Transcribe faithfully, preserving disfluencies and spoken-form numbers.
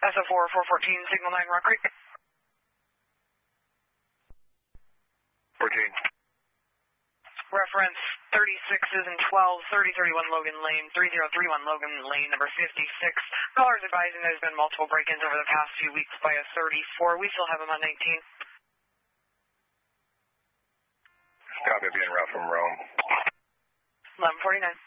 S O four four fourteen, signal nine, Rock Creek. fourteen. Reference thirty-sixes and twelves, thirty thirty-one Logan Lane, three zero three one Logan Lane, number fifty-six. Callers advising there's been multiple break-ins over the past few weeks by a thirty-four. We still have him on nineteen. Copy, being route from Rome. eleven forty-nine.